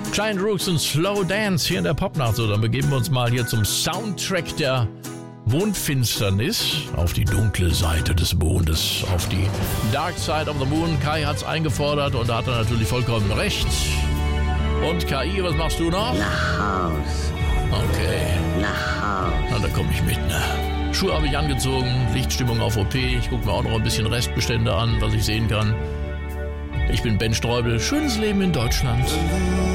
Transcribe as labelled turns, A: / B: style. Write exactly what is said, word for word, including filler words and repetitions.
A: Giant Rooks und Slow Dance hier in der Popnacht. So, dann begeben wir uns mal hier zum Soundtrack der Mondfinsternis auf die dunkle Seite des Mondes, auf die Dark Side of the Moon. Kai hat's eingefordert und da hat er natürlich vollkommen recht. Und K I, was machst du noch?
B: Nach Haus.
A: Okay.
B: Nach Haus.
A: Na, da komme ich mit, ne? Schuhe habe ich angezogen, Lichtstimmung auf O P. Ich gucke mir auch noch ein bisschen Restbestände an, was ich sehen kann. Ich bin Ben Streubel. Schönes Leben in Deutschland.